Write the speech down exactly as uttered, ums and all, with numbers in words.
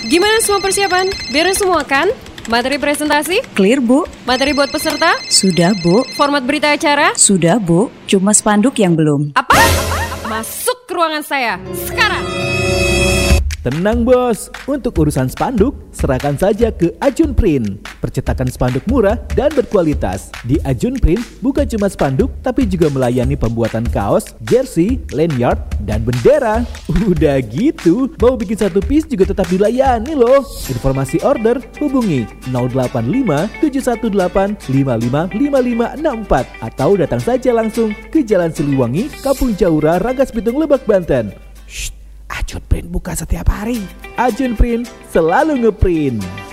Gimana semua persiapan? Beres semua kan? Materi presentasi? Clear, Bu. Materi buat peserta? Sudah, Bu. Format berita acara? Sudah, Bu. Cuma spanduk yang belum. Apa? Masuk ke ruangan saya, sekarang! Tenang bos, untuk urusan spanduk, serahkan saja ke Ajun Print. Percetakan spanduk murah dan berkualitas. Di Ajun Print, bukan cuma spanduk, tapi juga melayani pembuatan kaos, jersey, lanyard, dan bendera. Udah gitu, mau bikin satu piece juga tetap dilayani loh. Informasi order, hubungi nol delapan lima tujuh satu delapan lima lima lima lima enam empat atau datang saja langsung ke Jalan Siliwangi, Kampung Jaura, Rangkas Bitung, Lebak, Banten. Shh, Ajun Print buka setiap hari. Ajun Print selalu ngeprint.